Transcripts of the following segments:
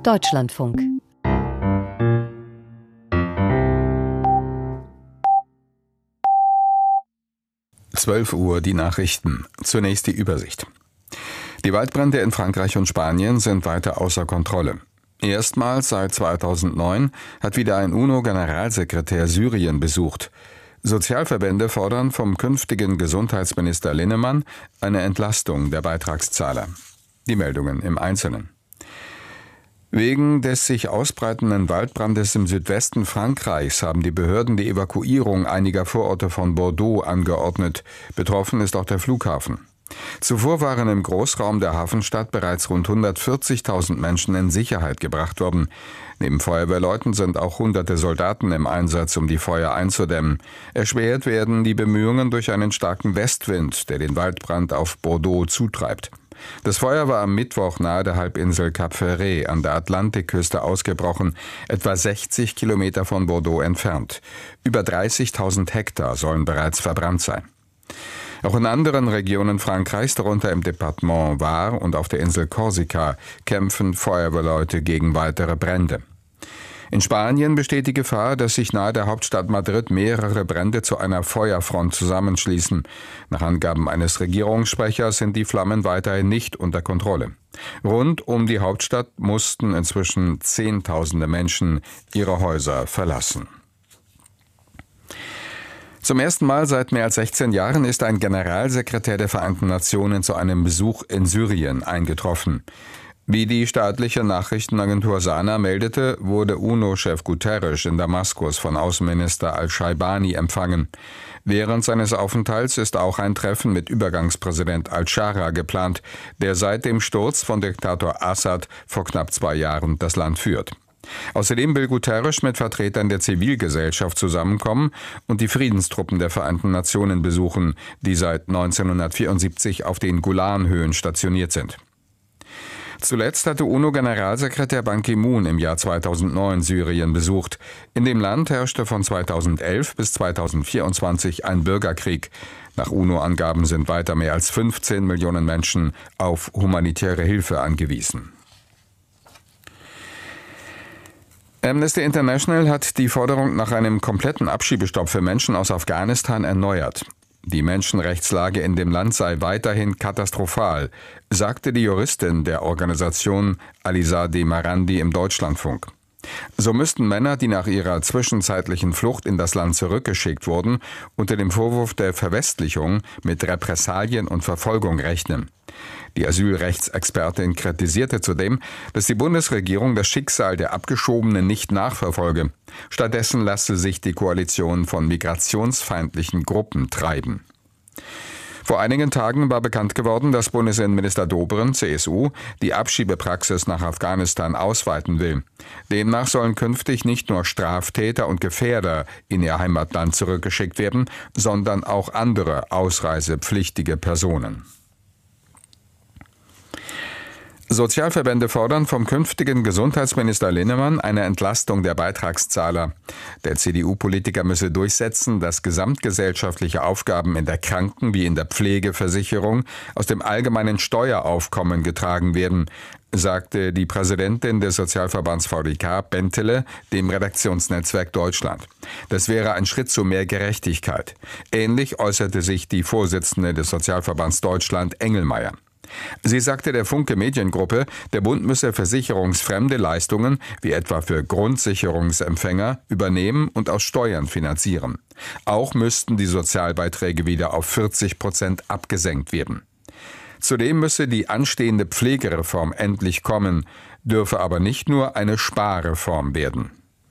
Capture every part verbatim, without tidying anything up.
Deutschlandfunk. zwölf Uhr die Nachrichten. Zunächst die Übersicht. Die Waldbrände in Frankreich und Spanien sind weiter außer Kontrolle. Erstmals seit zweitausendneun hat wieder ein UNO-Generalsekretär Syrien besucht. Sozialverbände fordern vom künftigen Gesundheitsminister Linnemann eine Entlastung der Beitragszahler. Die Meldungen im Einzelnen. Wegen des sich ausbreitenden Waldbrandes im Südwesten Frankreichs haben die Behörden die Evakuierung einiger Vororte von Bordeaux angeordnet. Betroffen ist auch der Flughafen. Zuvor waren im Großraum der Hafenstadt bereits rund hundertvierzigtausend Menschen in Sicherheit gebracht worden. Neben Feuerwehrleuten sind auch hunderte Soldaten im Einsatz, um die Feuer einzudämmen. Erschwert werden die Bemühungen durch einen starken Westwind, der den Waldbrand auf Bordeaux zutreibt. Das Feuer war am Mittwoch nahe der Halbinsel Cap Ferret an der Atlantikküste ausgebrochen, etwa sechzig Kilometer von Bordeaux entfernt. Über dreißigtausend Hektar sollen bereits verbrannt sein. Auch in anderen Regionen Frankreichs, darunter im Departement Var und auf der Insel Korsika, kämpfen Feuerwehrleute gegen weitere Brände. In Spanien besteht die Gefahr, dass sich nahe der Hauptstadt Madrid mehrere Brände zu einer Feuerfront zusammenschließen. Nach Angaben eines Regierungssprechers sind die Flammen weiterhin nicht unter Kontrolle. Rund um die Hauptstadt mussten inzwischen Zehntausende Menschen ihre Häuser verlassen. Zum ersten Mal seit mehr als sechzehn Jahren ist ein Generalsekretär der Vereinten Nationen zu einem Besuch in Syrien eingetroffen. Wie die staatliche Nachrichtenagentur Sana meldete, wurde UNO-Chef Guterres in Damaskus von Außenminister al-Shaibani empfangen. Während seines Aufenthalts ist auch ein Treffen mit Übergangspräsident al-Shara geplant, der seit dem Sturz von Diktator Assad vor knapp zwei Jahren das Land führt. Außerdem will Guterres mit Vertretern der Zivilgesellschaft zusammenkommen und die Friedenstruppen der Vereinten Nationen besuchen, die seit neunzehnhundertvierundsiebzig auf den Golanhöhen stationiert sind. Zuletzt hatte UNO-Generalsekretär Ban Ki-moon im Jahr zweitausendneun Syrien besucht. In dem Land herrschte von zweitausendelf bis zweitausendvierundzwanzig ein Bürgerkrieg. Nach UNO-Angaben sind weiter mehr als fünfzehn Millionen Menschen auf humanitäre Hilfe angewiesen. Amnesty International hat die Forderung nach einem kompletten Abschiebestopp für Menschen aus Afghanistan erneuert. Die Menschenrechtslage in dem Land sei weiterhin katastrophal, sagte die Juristin der Organisation Alizadeh Marandi im Deutschlandfunk. So müssten Männer, die nach ihrer zwischenzeitlichen Flucht in das Land zurückgeschickt wurden, unter dem Vorwurf der Verwestlichung mit Repressalien und Verfolgung rechnen. Die Asylrechtsexpertin kritisierte zudem, dass die Bundesregierung das Schicksal der Abgeschobenen nicht nachverfolge. Stattdessen lasse sich die Koalition von migrationsfeindlichen Gruppen treiben. Vor einigen Tagen war bekannt geworden, dass Bundesinnenminister Dobrindt, C S U, die Abschiebepraxis nach Afghanistan ausweiten will. Demnach sollen künftig nicht nur Straftäter und Gefährder in ihr Heimatland zurückgeschickt werden, sondern auch andere ausreisepflichtige Personen. Sozialverbände fordern vom künftigen Gesundheitsminister Linnemann eine Entlastung der Beitragszahler. Der C D U-Politiker müsse durchsetzen, dass gesamtgesellschaftliche Aufgaben in der Kranken- wie in der Pflegeversicherung aus dem allgemeinen Steueraufkommen getragen werden, sagte die Präsidentin des Sozialverbands V D K, Bentele, dem Redaktionsnetzwerk Deutschland. Das wäre ein Schritt zu mehr Gerechtigkeit. Ähnlich äußerte sich die Vorsitzende des Sozialverbands Deutschland, Engelmeier. Sie sagte der Funke Mediengruppe, der Bund müsse versicherungsfremde Leistungen, wie etwa für Grundsicherungsempfänger, übernehmen und aus Steuern finanzieren. Auch müssten die Sozialbeiträge wieder auf vierzig Prozent abgesenkt werden. Zudem müsse die anstehende Pflegereform endlich kommen, dürfe aber nicht nur eine Sparreform werden.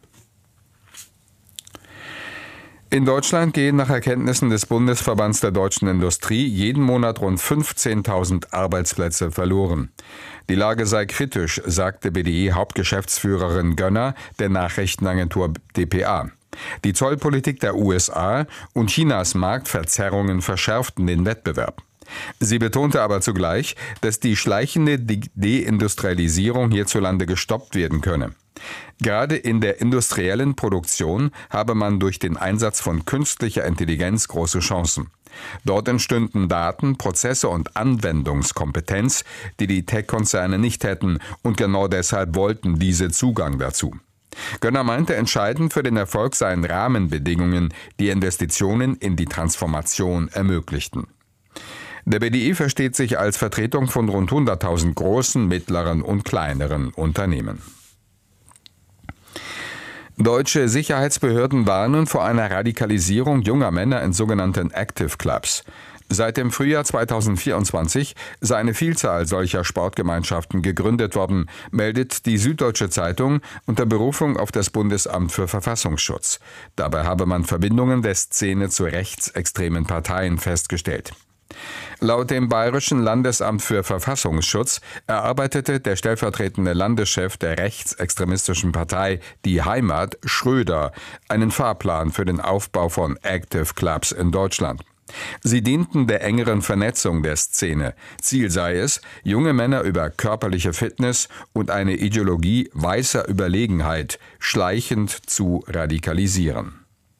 In Deutschland gehen nach Erkenntnissen des Bundesverbands der deutschen Industrie jeden Monat rund fünfzehntausend Arbeitsplätze verloren. Die Lage sei kritisch, sagte B D I-Hauptgeschäftsführerin Gönner der Nachrichtenagentur D P A. Die Zollpolitik der U S A und Chinas Marktverzerrungen verschärften den Wettbewerb. Sie betonte aber zugleich, dass die schleichende Deindustrialisierung hierzulande gestoppt werden könne. Gerade in der industriellen Produktion habe man durch den Einsatz von künstlicher Intelligenz große Chancen. Dort entstünden Daten, Prozesse und Anwendungskompetenz, die die Tech-Konzerne nicht hätten, und genau deshalb wollten diese Zugang dazu. Gönner meinte, entscheidend für den Erfolg seien Rahmenbedingungen, die Investitionen in die Transformation ermöglichten. Der B D I versteht sich als Vertretung von rund hunderttausend großen, mittleren und kleineren Unternehmen. Deutsche Sicherheitsbehörden warnen vor einer Radikalisierung junger Männer in sogenannten Active Clubs. Seit dem Frühjahr zweitausendvierundzwanzig sei eine Vielzahl solcher Sportgemeinschaften gegründet worden, meldet die Süddeutsche Zeitung unter Berufung auf das Bundesamt für Verfassungsschutz. Dabei habe man Verbindungen der Szene zu rechtsextremen Parteien festgestellt. Laut dem Bayerischen Landesamt für Verfassungsschutz erarbeitete der stellvertretende Landeschef der rechtsextremistischen Partei Die Heimat, Schröder, einen Fahrplan für den Aufbau von Active Clubs in Deutschland. Sie dienten der engeren Vernetzung der Szene. Ziel sei es, junge Männer über körperliche Fitness und eine Ideologie weißer Überlegenheit schleichend zu radikalisieren.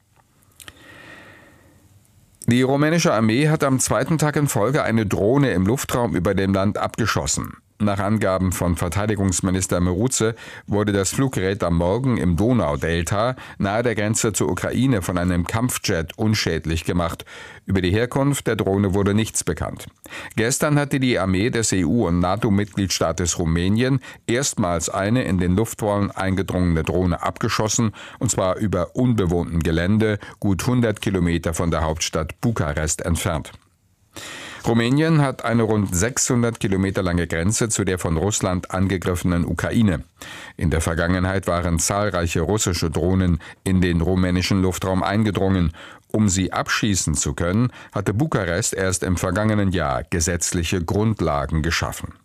Die rumänische Armee hat am zweiten Tag in Folge eine Drohne im Luftraum über dem Land abgeschossen. Nach Angaben von Verteidigungsminister Măruță wurde das Fluggerät am Morgen im Donaudelta nahe der Grenze zur Ukraine von einem Kampfjet unschädlich gemacht. Über die Herkunft der Drohne wurde nichts bekannt. Gestern hatte die Armee des E U- und NATO-Mitgliedstaates Rumänien erstmals eine in den Luftraum eingedrungene Drohne abgeschossen, und zwar über unbewohntem Gelände, gut hundert Kilometer von der Hauptstadt Bukarest entfernt. Rumänien hat eine rund sechshundert Kilometer lange Grenze zu der von Russland angegriffenen Ukraine. In der Vergangenheit waren zahlreiche russische Drohnen in den rumänischen Luftraum eingedrungen. Um sie abschießen zu können, hatte Bukarest erst im vergangenen Jahr gesetzliche Grundlagen geschaffen.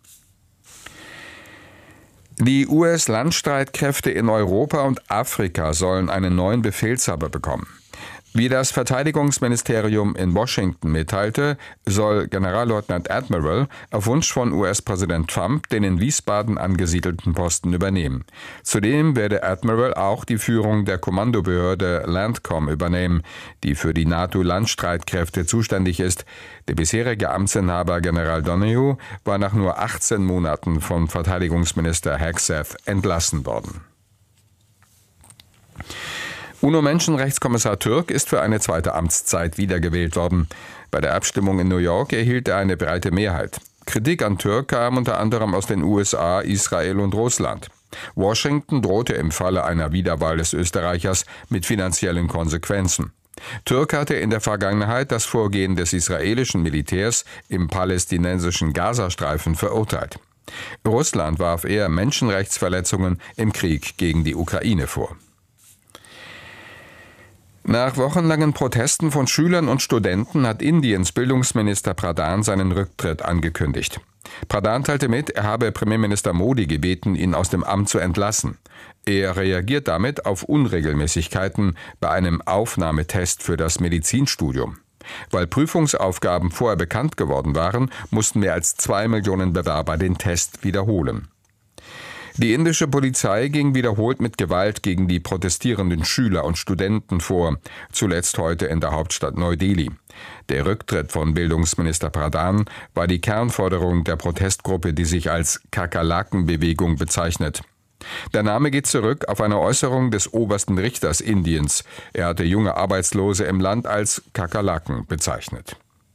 Die U S-Landstreitkräfte in Europa und Afrika sollen einen neuen Befehlshaber bekommen. Wie das Verteidigungsministerium in Washington mitteilte, soll Generalleutnant Admiral auf Wunsch von U S-Präsident Trump den in Wiesbaden angesiedelten Posten übernehmen. Zudem werde Admiral auch die Führung der Kommandobehörde Landcom übernehmen, die für die NATO-Landstreitkräfte zuständig ist. Der bisherige Amtsinhaber General Donahue war nach nur achtzehn Monaten von Verteidigungsminister Hegseth entlassen worden. UNO-Menschenrechtskommissar Türk ist für eine zweite Amtszeit wiedergewählt worden. Bei der Abstimmung in New York erhielt er eine breite Mehrheit. Kritik an Türk kam unter anderem aus den U S A, Israel und Russland. Washington drohte im Falle einer Wiederwahl des Österreichers mit finanziellen Konsequenzen. Türk hatte in der Vergangenheit das Vorgehen des israelischen Militärs im palästinensischen Gazastreifen verurteilt. Russland warf er Menschenrechtsverletzungen im Krieg gegen die Ukraine vor. Nach wochenlangen Protesten von Schülern und Studenten hat Indiens Bildungsminister Pradhan seinen Rücktritt angekündigt. Pradhan teilte mit, er habe Premierminister Modi gebeten, ihn aus dem Amt zu entlassen. Er reagiert damit auf Unregelmäßigkeiten bei einem Aufnahmetest für das Medizinstudium. Weil Prüfungsaufgaben vorher bekannt geworden waren, mussten mehr als zwei Millionen Bewerber den Test wiederholen. Die indische Polizei ging wiederholt mit Gewalt gegen die protestierenden Schüler und Studenten vor, zuletzt heute in der Hauptstadt Neu-Delhi. Der Rücktritt von Bildungsminister Pradhan war die Kernforderung der Protestgruppe, die sich als Kakerlaken-Bewegung bezeichnet. Der Name geht zurück auf eine Äußerung des obersten Richters Indiens. Er hatte junge Arbeitslose im Land als Kakerlaken bezeichnet.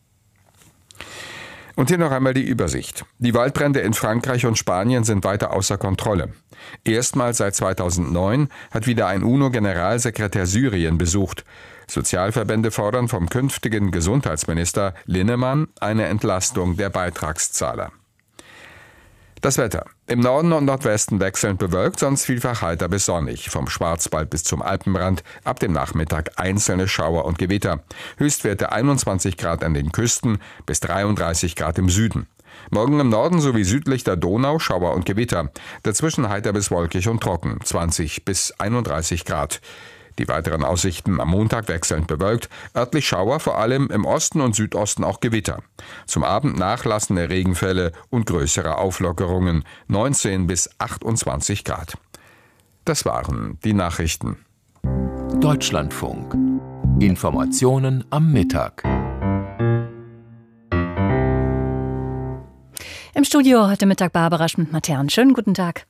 Und hier noch einmal die Übersicht. Die Waldbrände in Frankreich und Spanien sind weiter außer Kontrolle. Erstmals seit zweitausendneun hat wieder ein UNO-Generalsekretär Syrien besucht. Sozialverbände fordern vom künftigen Gesundheitsminister Linnemann eine Entlastung der Beitragszahler. Das Wetter. Im Norden und Nordwesten wechselnd bewölkt, sonst vielfach heiter bis sonnig. Vom Schwarzwald bis zum Alpenrand ab dem Nachmittag einzelne Schauer und Gewitter. Höchstwerte einundzwanzig Grad an den Küsten bis dreiunddreißig Grad im Süden. Morgen im Norden sowie südlich der Donau Schauer und Gewitter. Dazwischen heiter bis wolkig und trocken, zwanzig bis einunddreißig Grad. Die weiteren Aussichten am Montag wechselnd bewölkt, örtlich Schauer, vor allem im Osten und Südosten auch Gewitter. Zum Abend nachlassende Regenfälle und größere Auflockerungen, neunzehn bis achtundzwanzig Grad. Das waren die Nachrichten. Deutschlandfunk. Informationen am Mittag. Im Studio heute Mittag Barbara Schmidt-Matern. Schönen guten Tag.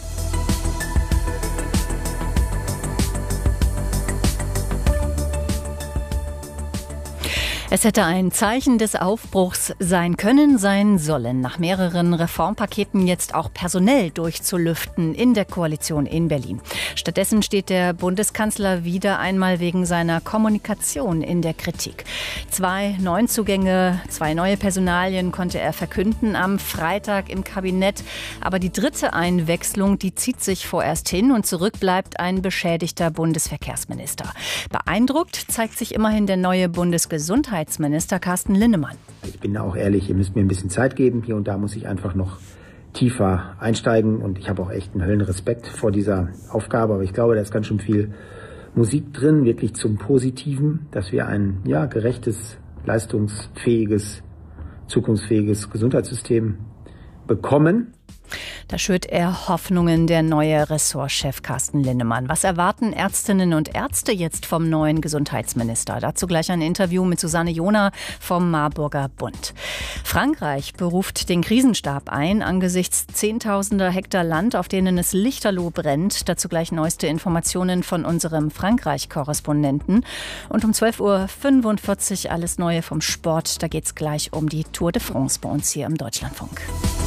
Es hätte ein Zeichen des Aufbruchs sein können, sein sollen, nach mehreren Reformpaketen jetzt auch personell durchzulüften in der Koalition in Berlin. Stattdessen steht der Bundeskanzler wieder einmal wegen seiner Kommunikation in der Kritik. Zwei Neuzugänge, zwei neue Personalien konnte er verkünden am Freitag im Kabinett. Aber die dritte Einwechslung, die zieht sich vorerst hin und zurück bleibt ein beschädigter Bundesverkehrsminister. Beeindruckt zeigt sich immerhin der neue Bundesgesundheitsminister. Minister Carsten Linnemann. Ich bin auch ehrlich, ihr müsst mir ein bisschen Zeit geben. Hier und da muss ich einfach noch tiefer einsteigen. Und ich habe auch echt einen Höllenrespekt vor dieser Aufgabe. Aber ich glaube, da ist ganz schön viel Musik drin, wirklich zum Positiven, dass wir ein ja, gerechtes, leistungsfähiges, zukunftsfähiges Gesundheitssystem bekommen. Da schürt er Hoffnungen, der neue Ressortchef Carsten Linnemann. Was erwarten Ärztinnen und Ärzte jetzt vom neuen Gesundheitsminister? Dazu gleich ein Interview mit Susanne Jona vom Marburger Bund. Frankreich beruft den Krisenstab ein angesichts zehntausender Hektar Land, auf denen es lichterloh brennt. Dazu gleich neueste Informationen von unserem Frankreich-Korrespondenten. Und um zwölf Uhr fünfundvierzig alles Neue vom Sport. Da geht es gleich um die Tour de France bei uns hier im Deutschlandfunk.